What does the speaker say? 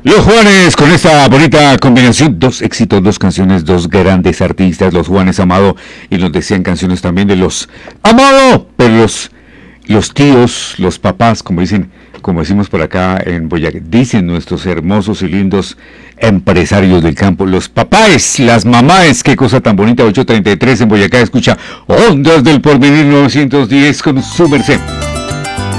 Los Juanes con esta bonita combinación, dos éxitos, dos canciones, dos grandes artistas, los Juanes Amado, y nos decían canciones también de los Amado, pero los tíos, los papás, como decimos por acá en Boyacá, dicen nuestros hermosos y lindos empresarios del campo, los papás, las mamás, qué cosa tan bonita. 8:33 en Boyacá, escucha Ondas del Porvenir 910 con su merced.